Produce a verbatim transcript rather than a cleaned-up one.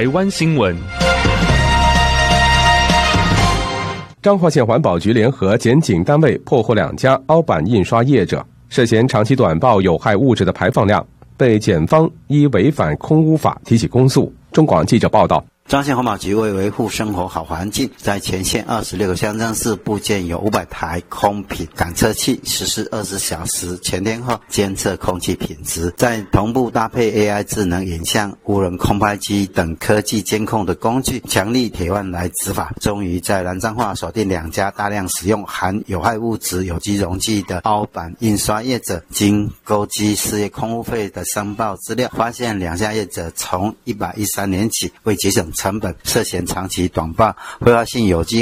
台湾新闻。 彰化县环保局联合检警单位破获两家凹版印刷业者，涉嫌长期短报有害物质的排放量，被检方依违反空污法提起公诉。中广记者报道。 彰县环保局为维护生活好环境，在全县二十六个乡镇市布建有五百台空品感测器，实施二十小时全天候监测空气品质，在同步搭配 A I 智能影像、无人空拍机等科技监控的工具，强力铁腕来执法。终于在南彰化锁定两家大量使用含有害物质有机溶剂的凹版印刷业者，经勾稽事业空污费的申报资料，发现两家业者从一百一十三年起为节省成本，涉嫌长期短报挥发性有机